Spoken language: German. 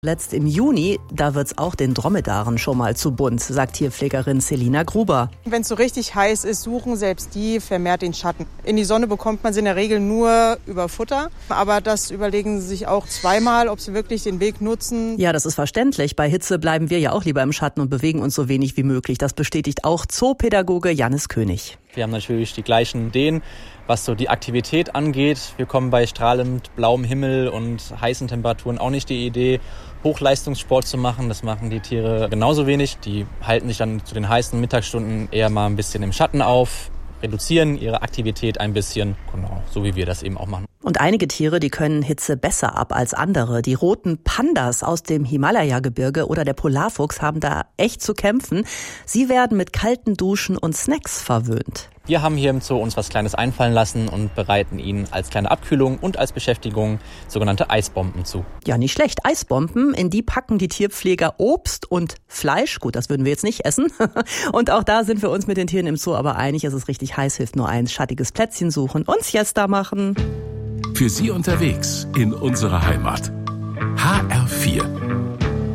Letzt im Juni, da wird's auch den Dromedaren schon mal zu bunt, sagt Tierpflegerin Selina Gruber. Wenn es so richtig heiß ist, suchen selbst die vermehrt den Schatten. In die Sonne bekommt man sie in der Regel nur über Futter. Aber das überlegen sie sich auch zweimal, ob sie wirklich den Weg nutzen. Ja, das ist verständlich. Bei Hitze bleiben wir ja auch lieber im Schatten und bewegen uns so wenig wie möglich. Das bestätigt auch Zoopädagoge Jannis König. Wir haben natürlich die gleichen Ideen, was so die Aktivität angeht. Wir kommen bei strahlend blauem Himmel und heißen Temperaturen auch nicht die Idee, Hochleistungssport zu machen. Das machen die Tiere genauso wenig. Die halten sich dann zu den heißen Mittagsstunden eher mal ein bisschen im Schatten auf, reduzieren ihre Aktivität ein bisschen, genau, so wie wir das eben auch machen. Und einige Tiere, die können Hitze besser ab als andere. Die roten Pandas aus dem Himalaya-Gebirge oder der Polarfuchs haben da echt zu kämpfen. Sie werden mit kalten Duschen und Snacks verwöhnt. Wir haben hier im Zoo uns was Kleines einfallen lassen und bereiten ihnen als kleine Abkühlung und als Beschäftigung sogenannte Eisbomben zu. Ja, nicht schlecht. Eisbomben, in die packen die Tierpfleger Obst und Fleisch. Gut, das würden wir jetzt nicht essen. Und auch da sind wir uns mit den Tieren im Zoo aber einig, es ist richtig heiß, hilft nur eins: schattiges Plätzchen suchen und Siesta machen. Für Sie unterwegs in unserer Heimat. HR4